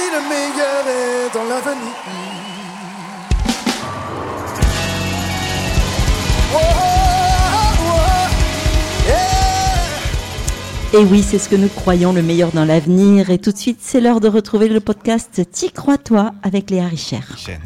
le meilleur est dans l'avenir. Oh, oh, oh, yeah. Et oui, c'est ce que nous croyons, le meilleur dans l'avenir. Et tout de suite, c'est l'heure de retrouver le podcast T'y crois toi avec Léa Richer.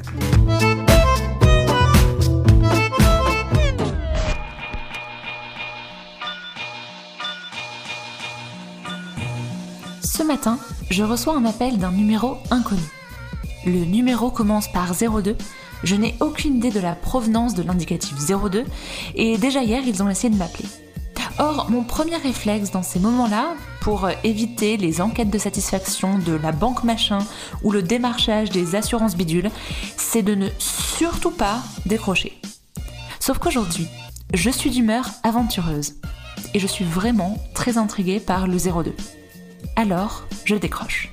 Ce matin, je reçois un appel d'un numéro inconnu. Le numéro commence par 02, je n'ai aucune idée de la provenance de l'indicatif 02 et déjà hier ils ont essayé de m'appeler. Or, mon premier réflexe dans ces moments-là, pour éviter les enquêtes de satisfaction de la banque machin ou le démarchage des assurances bidules, c'est de ne surtout pas décrocher. Sauf qu'aujourd'hui, je suis d'humeur aventureuse et je suis vraiment très intriguée par le 02. Alors, je décroche.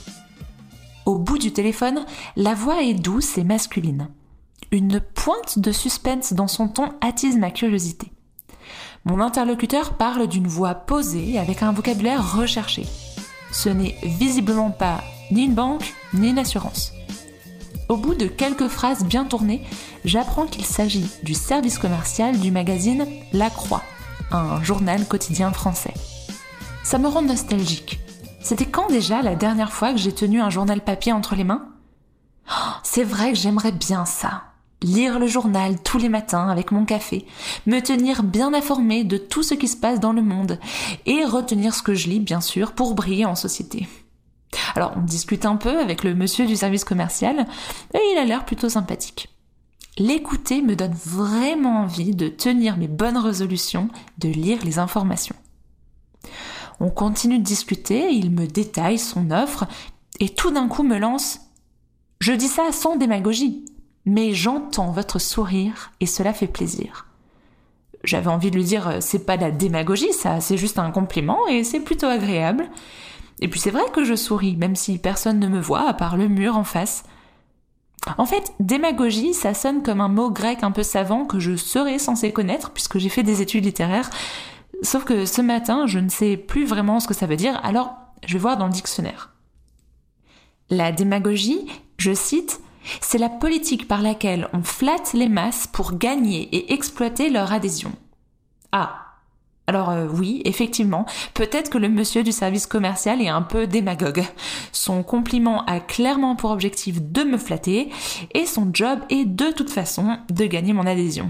Au bout du téléphone, la voix est douce et masculine. Une pointe de suspense dans son ton attise ma curiosité. Mon interlocuteur parle d'une voix posée avec un vocabulaire recherché. Ce n'est visiblement pas ni une banque, ni une assurance. Au bout de quelques phrases bien tournées, j'apprends qu'il s'agit du service commercial du magazine La Croix, un journal quotidien français. Ça me rend nostalgique. C'était quand déjà la dernière fois que j'ai tenu un journal papier entre les mains ? C'est vrai que j'aimerais bien ça. Lire le journal tous les matins avec mon café, me tenir bien informée de tout ce qui se passe dans le monde et retenir ce que je lis, bien sûr, pour briller en société. Alors, on discute un peu avec le monsieur du service commercial et il a l'air plutôt sympathique. L'écouter me donne vraiment envie de tenir mes bonnes résolutions, de lire les informations. On continue de discuter, il me détaille son offre et tout d'un coup me lance « Je dis ça sans démagogie, mais j'entends votre sourire et cela fait plaisir. » J'avais envie de lui dire « C'est pas de la démagogie ça, c'est juste un compliment et c'est plutôt agréable. » Et puis c'est vrai que je souris, même si personne ne me voit à part le mur en face. En fait, démagogie, ça sonne comme un mot grec un peu savant que je serais censée connaître puisque j'ai fait des études littéraires. Sauf que ce matin, je ne sais plus vraiment ce que ça veut dire, alors je vais voir dans le dictionnaire. La démagogie, je cite, « c'est la politique par laquelle on flatte les masses pour gagner et exploiter leur adhésion. » Ah, alors oui, effectivement, peut-être que le monsieur du service commercial est un peu démagogue. Son compliment a clairement pour objectif de me flatter et son job est de toute façon de gagner mon adhésion.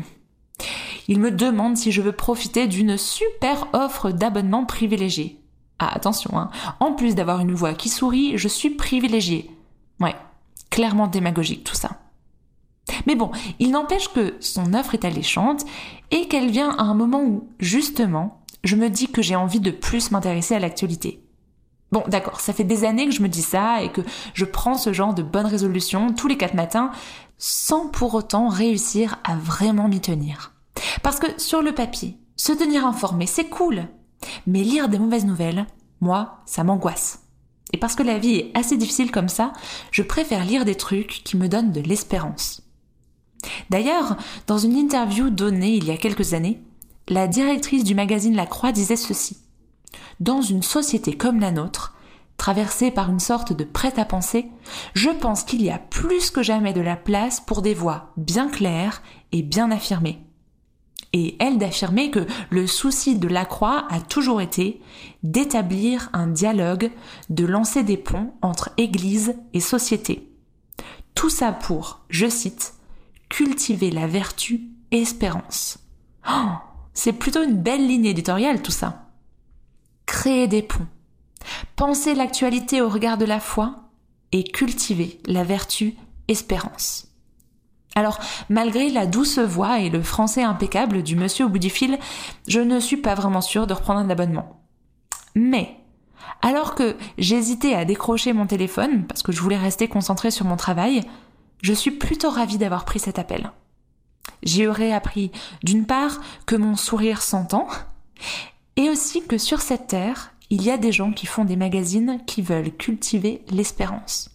Il me demande si je veux profiter d'une super offre d'abonnement privilégié. Ah, attention, hein. En plus d'avoir une voix qui sourit, je suis privilégiée. Ouais, clairement démagogique tout ça. Mais bon, il n'empêche que son offre est alléchante et qu'elle vient à un moment où, justement, je me dis que j'ai envie de plus m'intéresser à l'actualité. Bon, d'accord, ça fait des années que je me dis ça et que je prends ce genre de bonnes résolutions tous les 4 matins sans pour autant réussir à vraiment m'y tenir. Parce que sur le papier, se tenir informé, c'est cool. Mais lire des mauvaises nouvelles, moi, ça m'angoisse. Et parce que la vie est assez difficile comme ça, je préfère lire des trucs qui me donnent de l'espérance. D'ailleurs, dans une interview donnée il y a quelques années, la directrice du magazine La Croix disait ceci. Dans une société comme la nôtre, traversée par une sorte de prêt-à-penser, je pense qu'il y a plus que jamais de la place pour des voix bien claires et bien affirmées. Et elle d'affirmer que le souci de La Croix a toujours été d'établir un dialogue, de lancer des ponts entre Église et société. Tout ça pour, je cite, « cultiver la vertu et espérance ». Oh, c'est plutôt une belle ligne éditoriale tout ça. Créer des ponts, penser l'actualité au regard de la foi et cultiver la vertu espérance. Alors, malgré la douce voix et le français impeccable du monsieur au bout du fil, je ne suis pas vraiment sûre de reprendre un abonnement. Mais, alors que j'hésitais à décrocher mon téléphone, parce que je voulais rester concentrée sur mon travail, je suis plutôt ravie d'avoir pris cet appel. J'y aurais appris, d'une part, que mon sourire s'entend, et aussi que sur cette terre, il y a des gens qui font des magazines qui veulent cultiver l'espérance.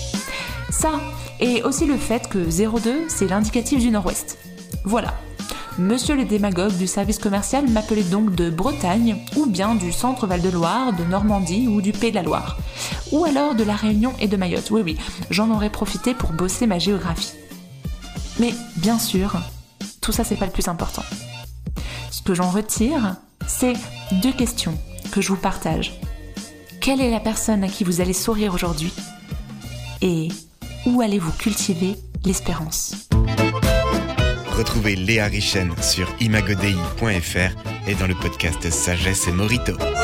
Ça, et aussi le fait que 02, c'est l'indicatif du Nord-Ouest. Voilà. Monsieur le démagogue du service commercial m'appelait donc de Bretagne, ou bien du centre Val-de-Loire, de Normandie ou du Pays de la Loire. Ou alors de la Réunion et de Mayotte. Oui, j'en aurais profité pour bosser ma géographie. Mais bien sûr, tout ça c'est pas le plus important. Ce que j'en retire, c'est 2 questions que je vous partage. Quelle est la personne à qui vous allez sourire aujourd'hui ? Et où allez-vous cultiver l'espérance ? Retrouvez Léa Richen sur imagodei.fr et dans le podcast Sagesse et Morito.